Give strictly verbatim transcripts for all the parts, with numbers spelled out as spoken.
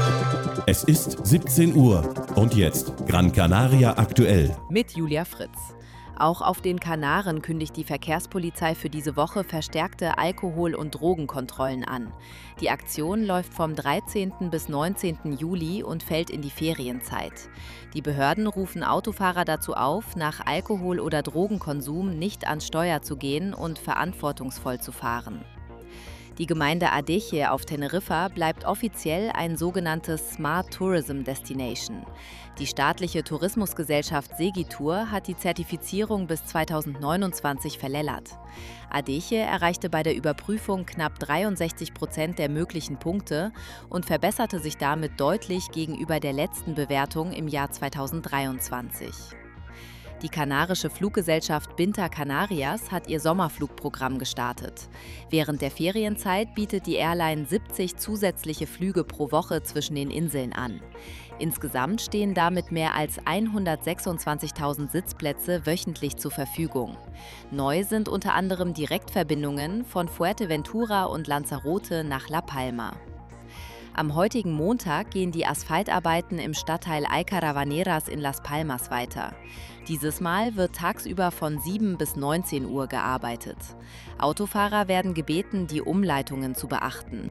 Es ist siebzehn Uhr und jetzt Gran Canaria aktuell. Mit Julia Fritz. Auch auf den Kanaren kündigt die Verkehrspolizei für diese Woche verstärkte Alkohol- und Drogenkontrollen an. Die Aktion läuft vom dreizehnten bis neunzehnten Juli und fällt in die Ferienzeit. Die Behörden rufen Autofahrer dazu auf, nach Alkohol- oder Drogenkonsum nicht ans Steuer zu gehen und verantwortungsvoll zu fahren. Die Gemeinde Adeje auf Teneriffa bleibt offiziell ein sogenanntes Smart Tourism Destination. Die staatliche Tourismusgesellschaft Segitur hat die Zertifizierung bis zweitausendneunundzwanzig verlängert. Adeje erreichte bei der Überprüfung knapp dreiundsechzig Prozent der möglichen Punkte und verbesserte sich damit deutlich gegenüber der letzten Bewertung im Jahr zweitausenddreiundzwanzig. Die kanarische Fluggesellschaft Binter Canarias hat ihr Sommerflugprogramm gestartet. Während der Ferienzeit bietet die Airline siebzig zusätzliche Flüge pro Woche zwischen den Inseln an. Insgesamt stehen damit mehr als hundertsechsundzwanzigtausend Sitzplätze wöchentlich zur Verfügung. Neu sind unter anderem Direktverbindungen von Fuerteventura und Lanzarote nach La Palma. Am heutigen Montag gehen die Asphaltarbeiten im Stadtteil Alcaravaneras in Las Palmas weiter. Dieses Mal wird tagsüber von sieben bis neunzehn Uhr gearbeitet. Autofahrer werden gebeten, die Umleitungen zu beachten.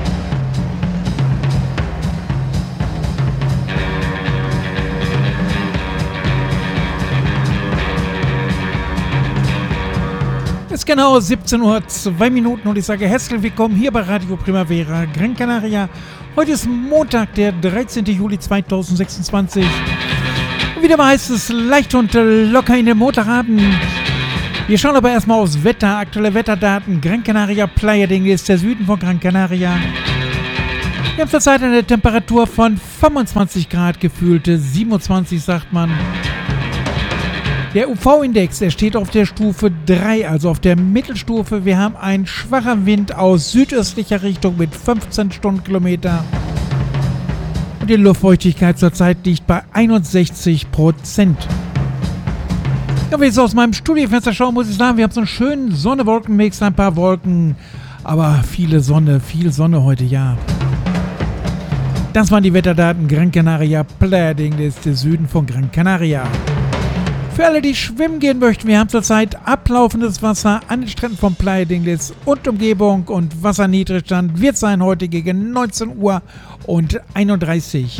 Es ist genau siebzehn Uhr, zwei Minuten und ich sage herzlich willkommen hier bei Radio Primavera Gran Canaria. Heute ist Montag, der dreizehnten Juli zweitausendsechsundzwanzig. Und wieder mal heißt es leicht und locker in den Montagabend. Wir schauen aber erstmal aufs Wetter, aktuelle Wetterdaten. Gran Canaria, Playa del ist der Süden von Gran Canaria. Wir haben zurzeit eine Temperatur von fünfundzwanzig Grad, gefühlte siebenundzwanzig, sagt man. Der U V-Index, der steht auf der Stufe drei, also auf der Mittelstufe. Wir haben einen schwachen Wind aus südöstlicher Richtung mit fünfzehn Stundenkilometer. Und die Luftfeuchtigkeit zurzeit liegt bei einundsechzig Prozent. Ja, wenn ich so aus meinem Studiofenster schaue, muss ich sagen, wir haben so einen schönen Sonne-Wolken-Mix, ein paar Wolken, aber viele Sonne, viel Sonne heute, ja. Das waren die Wetterdaten Gran Canaria, Playa del ist der Süden von Gran Canaria. Für alle, die schwimmen gehen möchten, wir haben zurzeit ablaufendes Wasser an den Stränden von Playa del und Umgebung und Wasserniedrigstand wird sein heute gegen neunzehn Uhr und einunddreißig.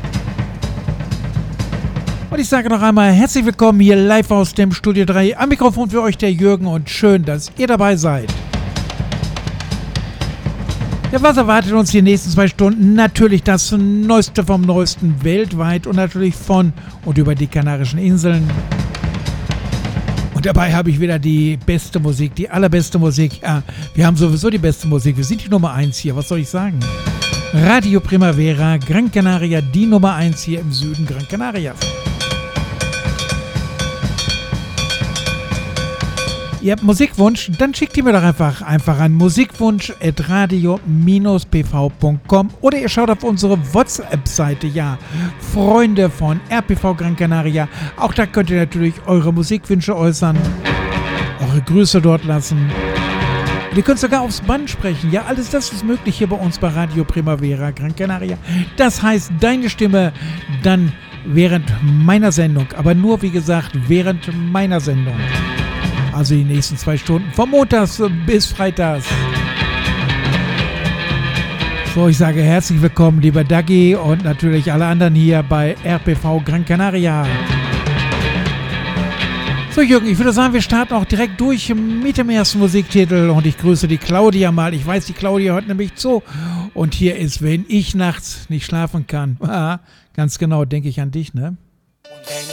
Und ich sage noch einmal herzlich willkommen hier live aus dem Studio drei. Am Mikrofon für euch der Jürgen und schön, dass ihr dabei seid. Ja, was erwartet uns die nächsten zwei Stunden? Natürlich das Neueste vom Neuesten weltweit und natürlich von und über die Kanarischen Inseln. Und dabei habe ich wieder die beste Musik, die allerbeste Musik. Ja, wir haben sowieso die beste Musik. Wir sind die Nummer eins hier, was soll ich sagen? Radio Primavera, Gran Canaria, die Nummer eins hier im Süden Gran Canarias. Ihr habt Musikwunsch, dann schickt ihr mir doch einfach, einfach an musikwunsch at radio dash p v punkt com oder ihr schaut auf unsere WhatsApp-Seite, ja, Freunde von R P V Gran Canaria. Auch da könnt ihr natürlich eure Musikwünsche äußern, eure Grüße dort lassen. Ihr könnt sogar aufs Band sprechen, ja, alles das ist möglich hier bei uns bei Radio Primavera Gran Canaria. Das heißt, deine Stimme dann während meiner Sendung, aber nur, wie gesagt, während meiner Sendung. Also die nächsten zwei Stunden, vom Montags bis Freitags. So, ich sage herzlich willkommen, lieber Dagi und natürlich alle anderen hier bei R P V Gran Canaria. So, Jürgen, ich würde sagen, wir starten auch direkt durch mit dem ersten Musiktitel und ich grüße die Claudia mal. Ich weiß, die Claudia hört nämlich zu. Und hier ist, wenn ich nachts nicht schlafen kann. Ganz genau, denke ich an dich, ne? Und wenn